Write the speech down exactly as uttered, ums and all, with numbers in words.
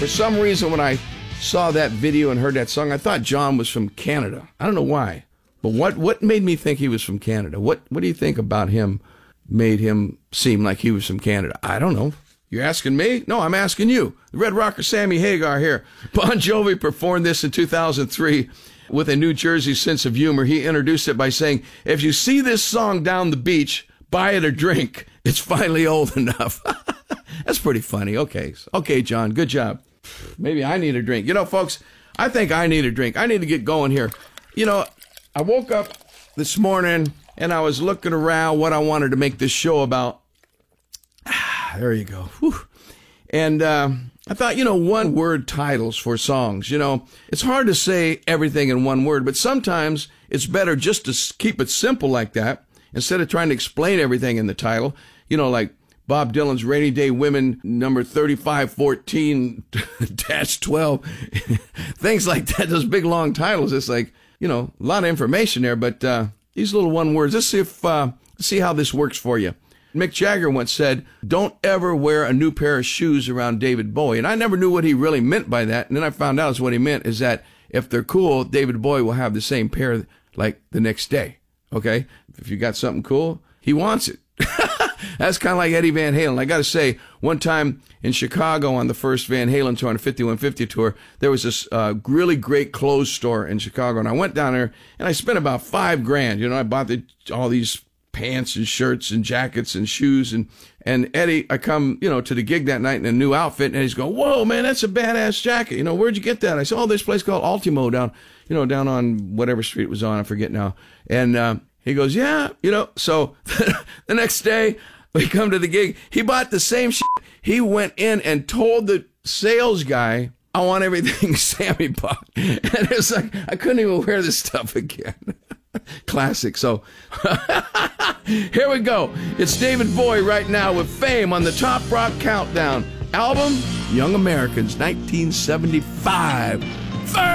For some reason, when I saw that video and heard that song, I thought John was from Canada. I don't know why. But what, what made me think he was from Canada? What what do you think about him made him seem like he was from Canada? I don't know. You're asking me? No, I'm asking you. The Red Rocker Sammy Hagar here. Bon Jovi performed this in two thousand three with a New Jersey sense of humor. He introduced it by saying, if you see this song down the beach, buy it a drink. It's finally old enough. That's pretty funny. Okay. Okay, John, good job. Maybe I need a drink. You know, folks, I think I need a drink. I need to get going here. You know, I woke up this morning and I was looking around what I wanted to make this show about. There you go. Whew. And uh, I thought, you know, one word titles for songs. You know, it's hard to say everything in one word, but sometimes it's better just to keep it simple like that instead of trying to explain everything in the title. You know, like Bob Dylan's Rainy Day Women, number thirty-five fourteen dash twelve. Things like that, those big long titles. It's like, you know, a lot of information there, but uh, these little one words. Let's see if, uh, let's see how this works for you. Mick Jagger once said, don't ever wear a new pair of shoes around David Bowie. And I never knew what he really meant by that. And then I found out what he meant is that if they're cool, David Bowie will have the same pair like the next day. Okay? If you got something cool, he wants it. That's kind of like Eddie Van Halen. I got to say, one time in Chicago on the first Van Halen tour, on the fifty-one fifty tour, there was this uh, really great clothes store in Chicago. And I went down there and I spent about five grand. You know, I bought the, all these pants and shirts and jackets and shoes. And, and Eddie, I come, you know, to the gig that night in a new outfit, and he's going, whoa, man, that's a badass jacket. You know, where'd you get that? I said, oh, this place called Ultimo down, you know, down on whatever street it was on. I forget now. And uh, he goes, yeah, you know, so the next day we come to the gig. He bought the same shit. He went in and told the sales guy, I want everything Sammy bought. And it's like, I couldn't even wear this stuff again. Classic. So here we go. It's David Bowie right now with Fame on the Top Rock Countdown. Album, Young Americans, nineteen seventy-five.